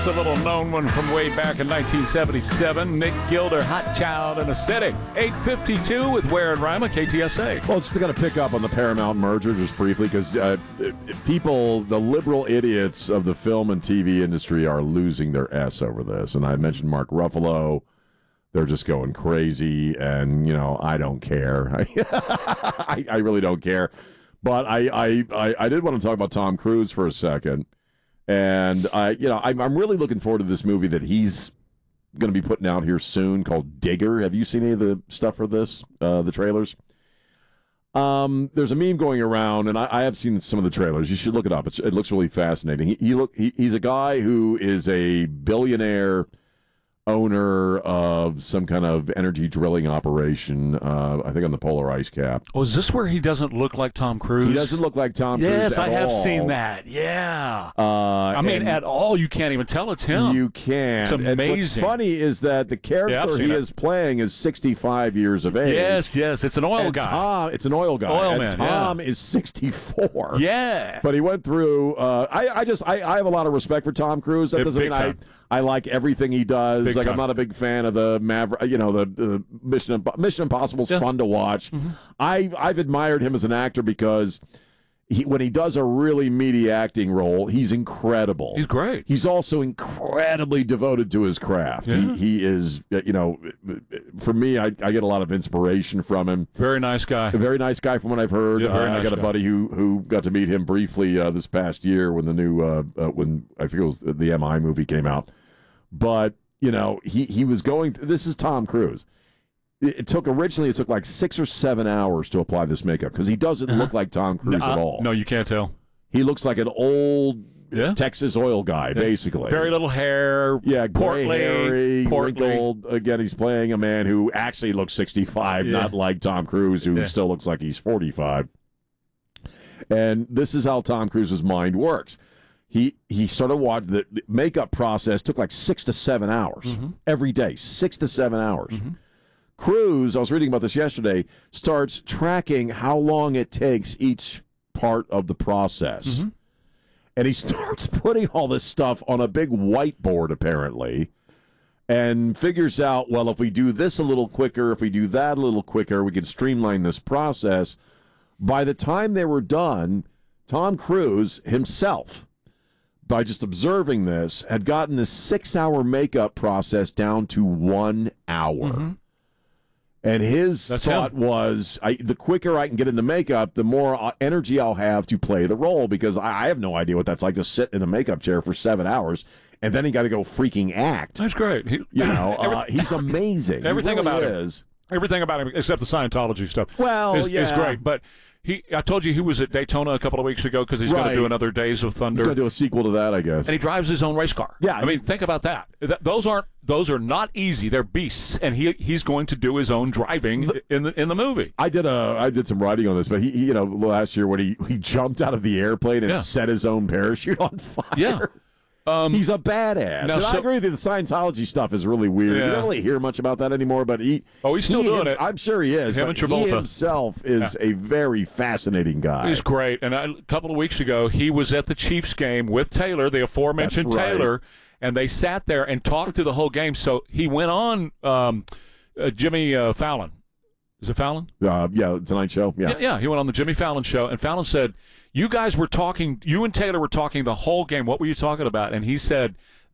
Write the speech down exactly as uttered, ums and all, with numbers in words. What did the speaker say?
That's a little known one from way back in nineteen seventy-seven. Nick Gilder, Hot Child in a City. eight fifty-two with Ware and Rima, K T S A. Well, just going to pick up on the Paramount merger just briefly because uh, people, the liberal idiots of the film and T V industry are losing their S over this. And I mentioned Mark Ruffalo. They're just going crazy, and, you know, I don't care. I, I really don't care. But I, I, I, I did want to talk about Tom Cruise for a second. And, I, you know, I'm, I'm really looking forward to this movie that he's going to be putting out here soon called Digger. Have you seen any of the stuff for this, uh, the trailers? Um, there's a meme going around, and I, I have seen some of the trailers. You should look it up. It's, it looks really fascinating. He, he look he, he's a guy who is a billionaire owner of some kind of energy drilling operation, uh, I think on the polar ice cap. Oh, is this where he doesn't look like Tom Cruise? He doesn't look like Tom Cruise Yes, at I have all. seen that. Yeah. Uh, I mean, at all, you can't even tell it's him. You can't. It's amazing. And what's funny is that the Yeah, character I've seen he it. is playing is sixty-five years of age. Yes, yes. It's an oil and guy. Tom, it's an oil guy. Oil and man, Tom yeah. is sixty-four. Yeah. But he went through. Uh, I, I just, I, I have a lot of respect for Tom Cruise. That Yeah, doesn't big mean I, time. I like everything he does. Big like time. I'm not a big fan of the Maverick. You know, the, the Mission Imp- Mission Impossible's Yeah. fun to watch. Mm-hmm. I I've admired him as an actor because he, when he does a really meaty acting role, he's incredible. He's great. He's also incredibly devoted to his craft. Yeah. He, he is, you know, for me, I, I get a lot of inspiration from him. Very nice guy. A very nice guy from what I've heard. Yeah, very uh, I nice got a guy. buddy who who got to meet him briefly uh, this past year when the new, uh, uh, when I think it was the M I movie came out. But, you know, he, he was going, this is Tom Cruise. It, it took, originally, it took like six or seven hours to apply this makeup because he doesn't look like Tom Cruise Uh, at all. No, you can't tell. He looks like an old Yeah. Texas oil guy, basically. Very little hair. Yeah, gray, portly, hairy, portly. wrinkled. Again, he's playing a man who actually looks sixty-five, Yeah. not like Tom Cruise, who Yeah. still looks like he's forty-five. And this is how Tom Cruise's mind works. He he started watching the the makeup process took like six to seven hours Mm-hmm. every day, six to seven hours. Cruise, I was reading about this yesterday, starts tracking how long it takes each part of the process. Mm-hmm. And he starts putting all this stuff on a big whiteboard, apparently, and figures out, well, if we do this a little quicker, if we do that a little quicker, we can streamline this process. By the time they were done, Tom Cruise himself, by just observing this, had gotten this six-hour makeup process down to one hour. Mm-hmm. And his That's thought him. was, I, the quicker I can get into makeup, the more uh, energy I'll have to play the role, because I, I have no idea what that's like to sit in a makeup chair for seven hours, and then he got to go freaking act. That's great. He, You know, every- uh, he's amazing. He everything really about him. is. everything about him except the Scientology stuff. Well, is, is yeah. great. But he, I told you he was at Daytona a couple of weeks ago because he's going Right. to do another Days of Thunder. He's going to do a sequel to that, I guess. And he drives his own race car. Yeah, I mean, think about that. Th- Those aren't those are not easy. They're beasts, and he he's going to do his own driving in the in the movie. I did a I did some writing on this, but he, he you know last year when he, he jumped out of the airplane and Yeah. set his own parachute on fire. Yeah. Um, He's a badass. Now, and I so- agree with you. The Scientology stuff is really weird. Yeah. You don't really hear much about that anymore, but he Oh, he's still he doing him- it. I'm sure he is. Him but and Travolta. He himself is a very fascinating guy. He's great. And I, a couple of weeks ago, he was at the Chiefs game with Taylor, the aforementioned That's right. Taylor, and they sat there and talked through the whole game. So he went on um, uh, Jimmy uh, Fallon. Is it Fallon? Uh, yeah, Tonight Show. Yeah. Yeah, yeah. He went on the Jimmy Fallon show, and Fallon said, you guys were talking, you and Taylor were talking the whole game. What were you talking about? And he said,